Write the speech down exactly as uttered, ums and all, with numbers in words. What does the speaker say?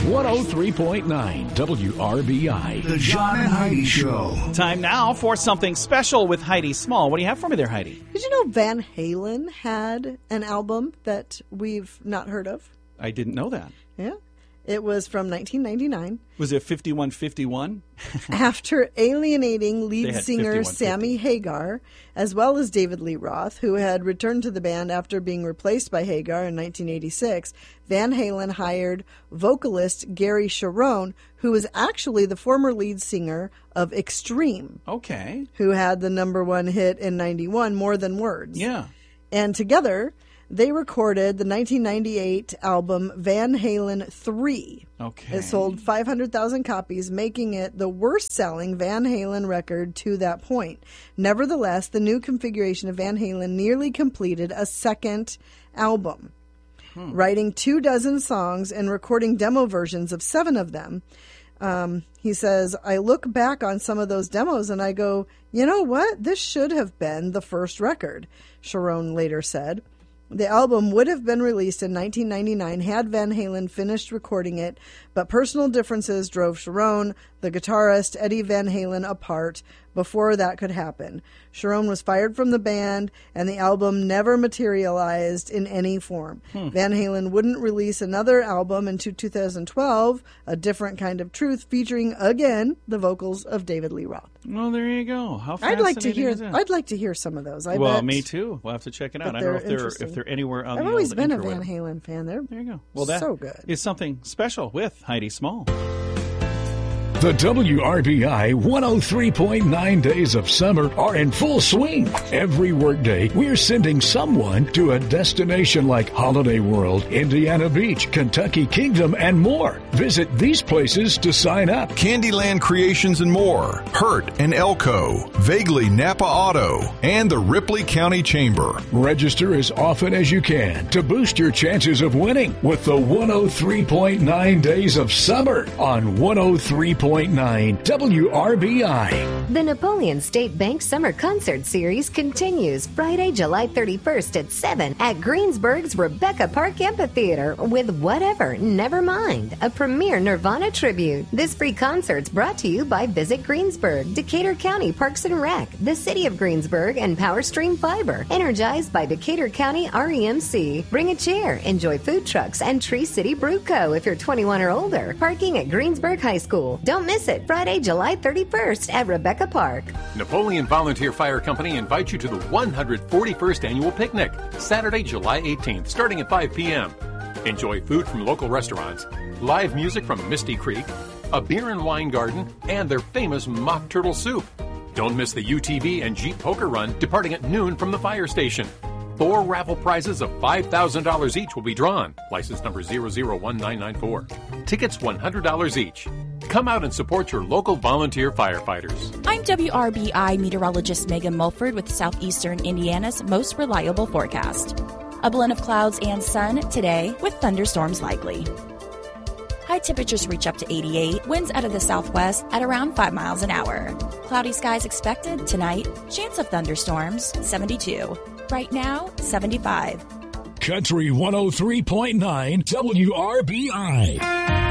one oh three point nine W R B I. The John and Heidi Show. Time now for something special with Heidi Small. What do you have for me there, Heidi? Did you know Van Halen had an album that we've not heard of? I didn't know that. Yeah. It was from nineteen ninety-nine. Was it fifty-one fifty-one? After alienating lead singer fifty-one fifty. Sammy Hagar, as well as David Lee Roth, who had returned to the band after being replaced by Hagar in nineteen eighty-six, Van Halen hired vocalist Gary Cherone, who was actually the former lead singer of Extreme. Okay. Who had the number one hit in ninety-one, More Than Words. Yeah. And together, they recorded the nineteen ninety-eight album Van Halen three. Okay. It sold five hundred thousand copies, making it the worst-selling Van Halen record to that point. Nevertheless, the new configuration of Van Halen nearly completed a second album, hmm. writing two dozen songs and recording demo versions of seven of them. Um, he says, I look back on some of those demos and I go, you know what? This should have been the first record, Cherone later said. The album would have been released in nineteen ninety-nine had Van Halen finished recording it, but personal differences drove Cherone, the guitarist Eddie Van Halen, apart before that could happen. Cherone was fired from the band, and the album never materialized in any form. Hmm. Van Halen wouldn't release another album until two thousand twelve, A Different Kind of Truth, featuring again the vocals of David Lee Roth. Well, there you go. How I'd like to hear. is that? I'd like to hear some of those. I well, bet, me too. We'll have to check it out. I don't know if they're if they're anywhere on I've the always old been a interweb. Van Halen fan. They're there you go. Well, that so good. is something special with Heidi Small. The W R B I one oh three point nine days of summer are in full swing. Every workday, we're sending someone to a destination like Holiday World, Indiana Beach, Kentucky Kingdom, and more. Visit these places to sign up. Candyland Creations and more, Hurt and Elko, Vaguely Napa Auto, and the Ripley County Chamber. Register as often as you can to boost your chances of winning with the one oh three point nine days of summer on one oh three point nine W R B I. The Napoleon State Bank Summer Concert Series continues Friday, July thirty-first at seven at Greensburg's Rebecca Park Amphitheater with Whatever, Never Mind, a premier Nirvana tribute. This free concert's brought to you by Visit Greensburg, Decatur County Parks and Rec, the City of Greensburg, and Power Stream Fiber. Energized by Decatur County R E M C. Bring a chair, enjoy food trucks, and Tree City Brew Co. if you're twenty-one or older. Parking at Greensburg High School. Don't miss it Friday, July thirty-first at Rebecca Park. Napoleon Volunteer Fire Company invites you to the one hundred forty-first Annual Picnic, Saturday, July eighteenth, starting at five p.m. Enjoy food from local restaurants, live music from Misty Creek, a beer and wine garden, and their famous mock turtle soup. Don't miss the U T V and Jeep Poker Run departing at noon from the fire station. Four raffle prizes of five thousand dollars each will be drawn. License number zero zero one nine nine four. Tickets one hundred dollars each. Come out and support your local volunteer firefighters. I'm W R B I meteorologist Megan Mulford with Southeastern Indiana's most reliable forecast. A blend of clouds and sun today with thunderstorms likely. High temperatures reach up to eighty-eight, winds out of the southwest at around five miles an hour. Cloudy skies expected tonight, chance of thunderstorms, seventy-two. Right now, seventy-five. Country one oh three point nine W R B I.